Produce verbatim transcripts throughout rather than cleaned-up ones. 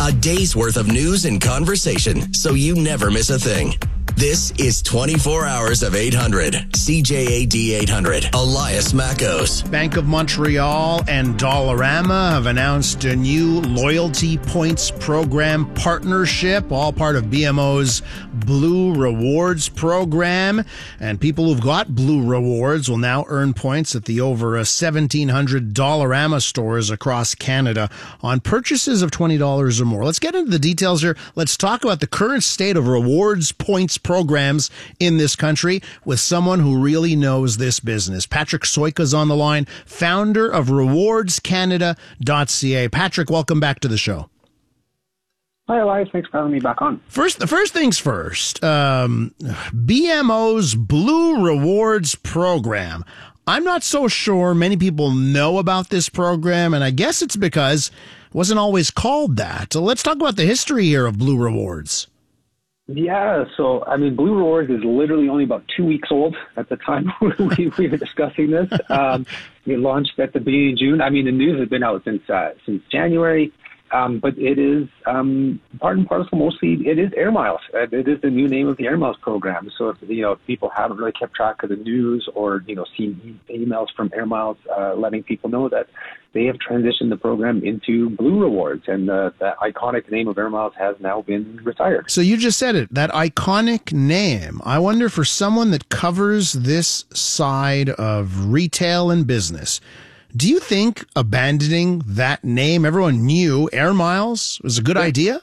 A day's worth of news and conversation, so you never miss a thing. This is twenty-four hours of eight hundred. C J A D eight hundred. Elias Mackos. Bank of Montreal and Dollarama have announced a new loyalty points program partnership, all part of B M O's Blue Rewards program. And people who've got Blue Rewards will now earn points at the over seventeen hundred Dollarama stores across Canada on purchases of twenty dollars or more. Let's get into the details here. Let's talk about the current state of rewards points programs in this country with someone who really knows this business. Patrick Soyka's on the line, founder of rewards canada dot c a. Patrick, welcome back to the show. Hi, Elias. Thanks for having me back on. First, the first things first, um, B M O's Blue Rewards program. I'm not so sure many people know about this program, and I guess it's because it wasn't always called that. So let's talk about the history here of Blue Rewards. Yeah, so, I mean, Blue Rewards is literally only about two weeks old at the time we, we were discussing this. Um, we launched at the beginning of June. I mean, the news has been out since uh, since January, um, but it is um, part and parcel mostly, it is Air Miles. Uh, it is the new name of the Air Miles program. So, if, you know, if people haven't really kept track of the news or, you know, seen e- emails from Air Miles uh, letting people know that they have transitioned the program into Blue Rewards, and uh, the iconic name of Air Miles has now been retired. So you just said it, that iconic name. I wonder, for someone that covers this side of retail and business, do you think abandoning that name, everyone knew Air Miles, was a good yeah. idea?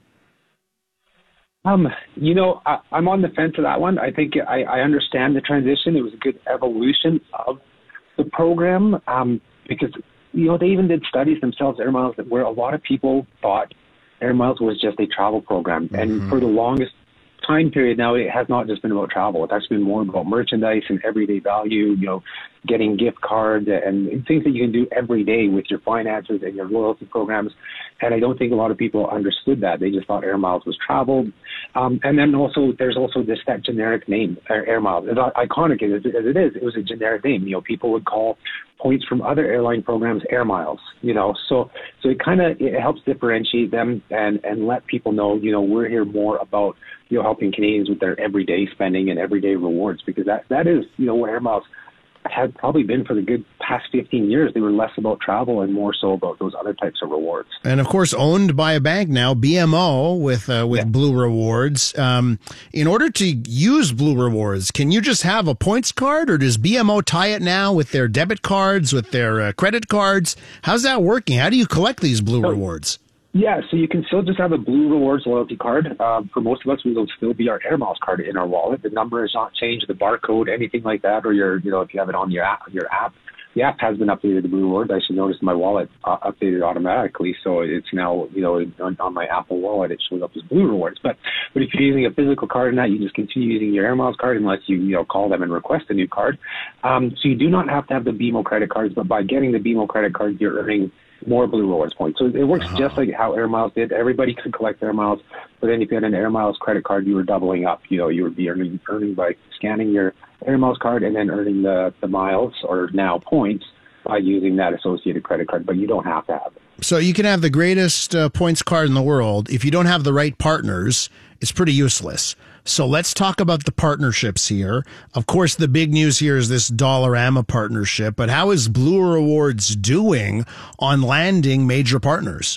Um, you know, I, I'm on the fence of that one. I think I, I understand the transition. It was a good evolution of the program um, because you know, they even did studies themselves, Air Miles, where a lot of people thought Air Miles was just a travel program. Mm-hmm. And for the longest time period now, it has not just been about travel. It's actually been more about merchandise and everyday value, you know, getting gift cards and things that you can do every day with your finances and your loyalty programs. And I don't think a lot of people understood that. They just thought Air Miles was travel. Um, and then also, there's also this that generic name, Air, Air Miles. As iconic as, as it is, it was a generic name. You know, people would call points from other airline programs Air Miles, you know. So so it kind of it helps differentiate them and, and let people know, you know, we're here more about, you know, helping Canadians with their everyday spending and everyday rewards, because that, that is, you know, what Air Miles had probably been for the good past fifteen years. They were less about travel and more so about those other types of rewards. And of course, owned by a bank now, B M O with uh, with yeah. Blue Rewards. Um, in order to use Blue Rewards, can you just have a points card, or does B M O tie it now with their debit cards, with their uh, credit cards? How's that working? How do you collect these Blue so, Rewards? Yeah, so you can still just have a Blue Rewards loyalty card. Uh, for most of us, we will still be our Air Miles card in our wallet. The number has not changed, the barcode, anything like that, or your, you know, if you have it on your app, your app. The app has been updated to Blue Rewards. I should notice my wallet uh, updated automatically, so it's now, you know, on, on my Apple Wallet, it shows up as Blue Rewards. But but if you're using a physical card and that, you just continue using your Air Miles card unless you, you know, call them and request a new card. Um, so you do not have to have the B M O credit cards, but by getting the B M O credit cards, you're earning more Blue Rewards points. So it works uh-huh. just like how Air Miles did. Everybody could collect Air Miles, but then if you had an Air Miles credit card, you were doubling up. You know, you would be earning, earning by scanning your Air Miles card and then earning the, the miles, or now points, by using that associated credit card, but you don't have to have it. So you can have the greatest uh, points card in the world. If you don't have the right partners, it's pretty useless. So let's talk about the partnerships here. Of course, the big news here is this Dollarama partnership, but how is Blue Rewards doing on landing major partners?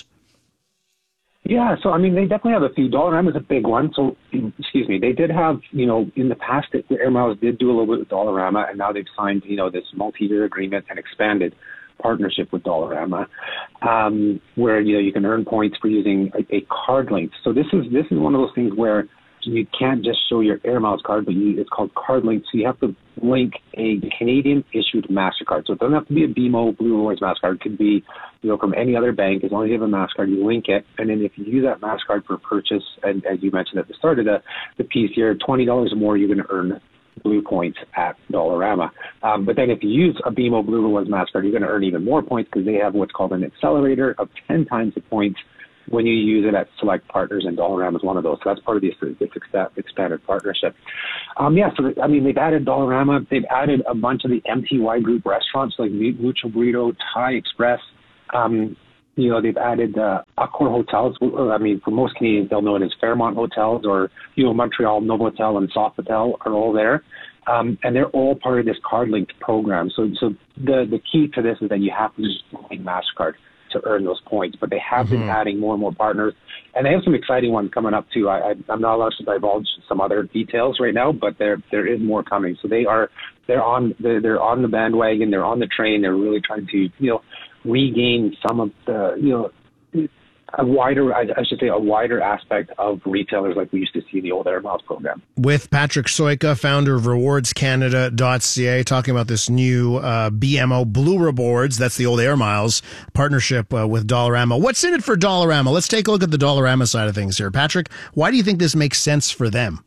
Yeah, so I mean, they definitely have a few. Dollarama is a big one. So, excuse me, they did have, you know, in the past, Air Miles did do a little bit with Dollarama, and now they've signed, you know, this multi-year agreement and expanded partnership with Dollarama, um, where, you know, you can earn points for using a, a card link. So this is this is one of those things where you can't just show your Air Miles card, but you, it's called card link. So you have to link a Canadian-issued MasterCard. So it doesn't have to be a B M O Blue Rewards MasterCard. It could be, you know, from any other bank. As long as you have a MasterCard, you link it. And then if you use that MasterCard for purchase, and as you mentioned at the start of the, the piece here, twenty dollars or more, you're going to earn Blue points at Dollarama. Um, but then if you use a B M O Blue Rewards MasterCard, you're going to earn even more points because they have what's called an accelerator of ten times the points when you use it at select partners, and Dollarama is one of those. So that's part of this, this expanded partnership. Um, yeah, so I mean, they've added Dollarama. They've added a bunch of the M T Y Group restaurants like Mucho Burrito, Thai Express. Um, you know, they've added uh, Accor hotels. I mean, for most Canadians, they'll know it as Fairmont hotels, or, you know, Montreal Novotel and Sofitel are all there. Um, and they're all part of this card-linked program. So so the, the key to this is that you have to use MasterCard to earn those points. But they have mm-hmm. been adding more and more partners. And they have some exciting ones coming up, too. I, I, I'm not allowed to divulge some other details right now, but there there is more coming. So they are they're on they're, they're on the bandwagon. They're on the train. They're really trying to, you know, regain some of the, you know, a wider, I, I should say, a wider aspect of retailers like we used to see in the old Air Miles program. With Patrick Soika, founder of rewards canada dot c a, talking about this new uh, B M O Blue Rewards, that's the old Air Miles partnership uh, with Dollarama. What's in it for Dollarama? Let's take a look at the Dollarama side of things here. Patrick, why do you think this makes sense for them?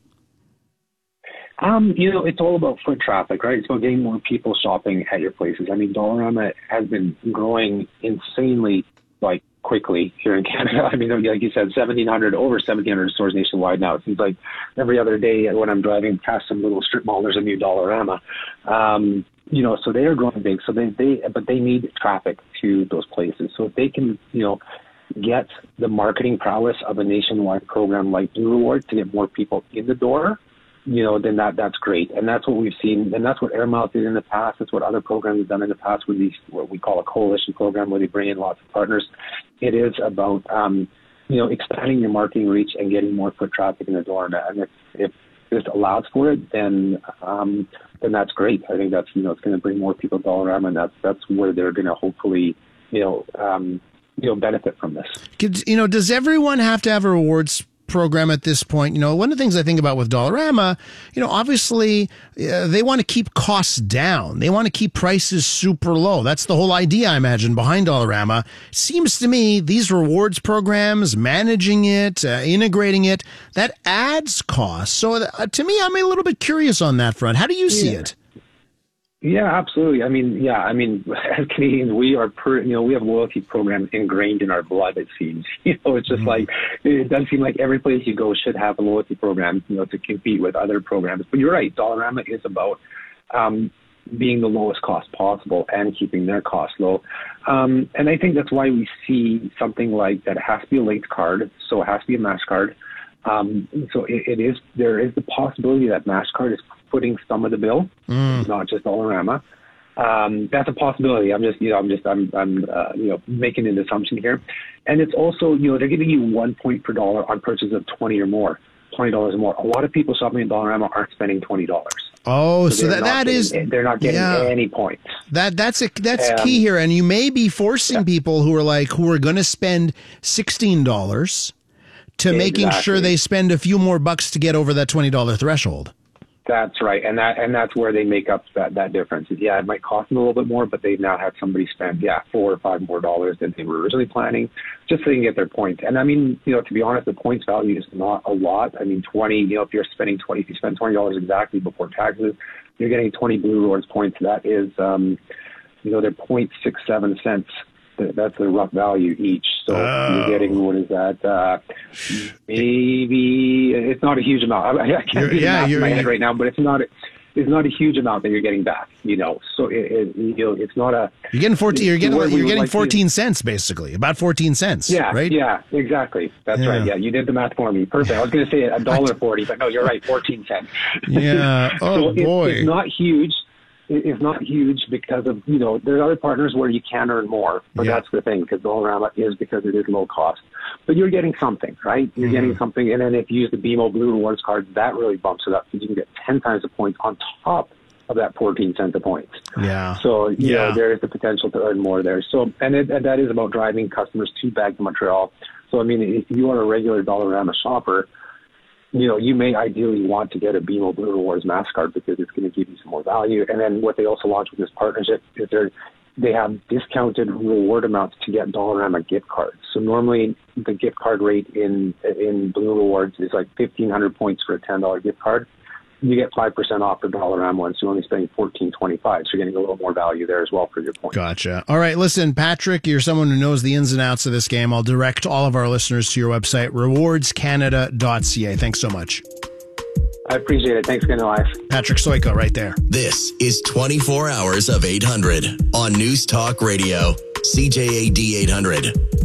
Um, you know, it's all about foot traffic, right? It's about getting more people shopping at your places. I mean, Dollarama has been growing insanely, like, quickly here in Canada. I mean, like you said, seventeen hundred, over seventeen hundred stores nationwide now. It seems like every other day when I'm driving past some little strip mall, there's a new Dollarama. Um, you know, so they are growing big. So they, they, but they need traffic to those places. So if they can, you know, get the marketing prowess of a nationwide program like Blue Rewards to get more people in the door, you know, then that that's great. And that's what we've seen. And that's what Air Miles did in the past. That's what other programs have done in the past with these, what we call a coalition program, where they bring in lots of partners. It is about, um, you know, expanding your marketing reach and getting more foot traffic in the door. And if, if this allows for it, then um, then that's great. I think that's, you know, it's going to bring more people to Dollarama, and that's, that's where they're going to hopefully, you know, um, you know, benefit from this. You know, does everyone have to have a rewards program at this point? You know, one of the things I think about with Dollarama, you know, obviously uh, they want to keep costs down. They want to keep prices super low. That's the whole idea, I imagine, behind Dollarama. Seems to me these rewards programs, managing it, uh, integrating it, that adds costs. So uh, to me, I'm a little bit curious on that front. How do you see yeah. it? Yeah, absolutely. I mean, yeah, I mean, as Canadians, we are, per, you know, we have loyalty programs ingrained in our blood, it seems. You know, it's just mm-hmm. like, it does seem like every place you go should have a loyalty program, you know, to compete with other programs. But you're right, Dollarama is about um, being the lowest cost possible and keeping their costs low. Um, and I think that's why we see something like that. It has to be a linked card, so it has to be a MasterCard. Um, so it, it is, there is the possibility that MasterCard is footing some of the bill, mm. not just Dollarama. Um, that's a possibility. I'm just, you know, I'm just, I'm, I'm, uh, you know, making an assumption here. And it's also, you know, they're giving you one point per dollar on purchase of twenty or more, twenty dollars or more. A lot of people shopping at Dollarama aren't spending twenty dollars. Oh, so, so that, that getting, is, they're not getting yeah. any points. That that's a, that's um, key here. And you may be forcing yeah. people who are like, who are going to spend sixteen dollars to exactly. making sure they spend a few more bucks to get over that twenty dollars threshold. That's right, and that and that's where they make up that, that difference. Yeah, it might cost them a little bit more, but they've now had somebody spend, yeah, four or five more dollars than they were originally planning, just so they can get their points. And I mean, you know, to be honest, the points value is not a lot. I mean, twenty, you know, if you're spending twenty, if you spend twenty dollars exactly before taxes, you're getting twenty Blue Rewards points. That is, um, you know, they're zero point six seven cents. That's the rough value each. So oh. you're getting, what is that? Uh, maybe it's not a huge amount. I, I can't you're, do the yeah, math in my head right now, but it's not. It's not a huge amount that you're getting back. You know, so it, it, you know, it's not a. You're getting fourteen. You're getting. You're getting like fourteen to, cents, basically, about fourteen cents. Yeah, right. Yeah, exactly. That's yeah. right. Yeah, you did the math for me. Perfect. I was going to say a dollar forty, but no, you're right. Fourteen cents. Yeah. Oh so boy. It's, it's not huge. Is not huge because of, you know, there are other partners where you can earn more, but yeah. that's the thing, because Dollarama is because it is low cost. But you're getting something, right? You're mm-hmm. getting something, and then if you use the B M O Blue Rewards card, that really bumps it up, because you can get ten times the points on top of that fourteen cents a point. Yeah. So, you yeah. know, there is the potential to earn more there. So, and, it, and that is about driving customers to back to Montreal. So, I mean, if you are a regular Dollarama shopper, you know, you may ideally want to get a B M O Blue Rewards MasterCard because it's going to give you some more value. And then what they also launched with this partnership is they're, they have discounted reward amounts to get Dollarama gift cards. So normally the gift card rate in in Blue Rewards is like fifteen hundred points for a ten dollar gift card. You get five percent off for Dollarama ones. So you're only spending fourteen twenty-five. So you're getting a little more value there as well for your points. Gotcha. All right. Listen, Patrick, you're someone who knows the ins and outs of this game. I'll direct all of our listeners to your website, rewards canada dot c a. Thanks so much. I appreciate it. Thanks again, Elias. Patrick Soika right there. This is twenty-four hours of eight hundred on News Talk Radio. C J A D eight hundred.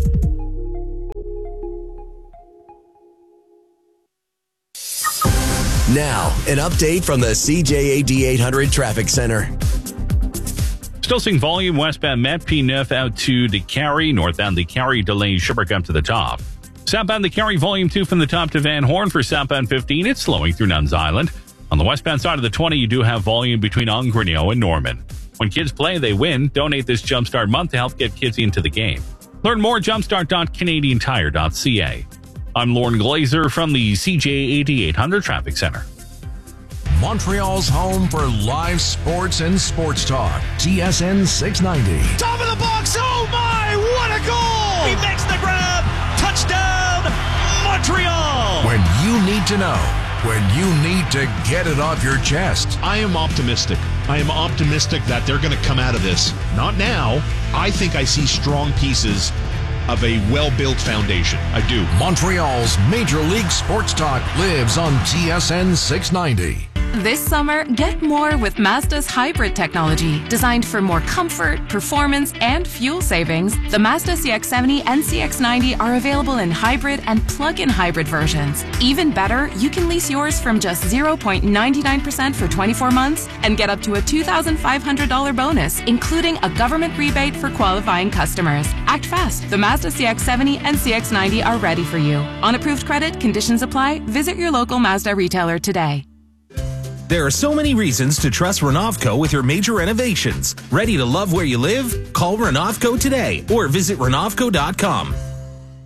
Now, an update from the C J A D eight hundred Traffic Center. Still seeing volume westbound Met P Neuf out to the Carry, northbound the Carry delays Sherbrooke up to the top. Southbound the Carry volume two from the top to Van Horn for southbound fifteen. It's slowing through Nuns Island. On the westbound side of the twenty, you do have volume between Ongrenio and Norman. When kids play, they win. Donate this Jumpstart month to help get kids into the game. Learn more at jumpstart dot canadian tire dot c a. I'm Lauren Glazer from the C J A D eight hundred Traffic Center. Montreal's home for live sports and sports talk. T S N six ninety. Top of the box. Oh my, what a goal! He makes the grab. Touchdown, Montreal! When you need to know, when you need to get it off your chest. I am optimistic. I am optimistic that they're going to come out of this. Not now. I think I see strong pieces of a well-built foundation. I do. Montreal's Major League Sports Talk lives on T S N six ninety. This summer, get more with Mazda's hybrid technology. Designed for more comfort, performance, and fuel savings, the Mazda C X seventy and C X ninety are available in hybrid and plug-in hybrid versions. Even better, you can lease yours from just zero point nine nine percent for twenty-four months and get up to a two thousand five hundred dollars bonus, including a government rebate for qualifying customers. Act fast. The Mazda C X seventy and C X ninety are ready for you. On approved credit, conditions apply. Visit your local Mazda retailer today. There are so many reasons to trust Renovco with your major renovations. Ready to love where you live? Call Renovco today or visit renovco dot com.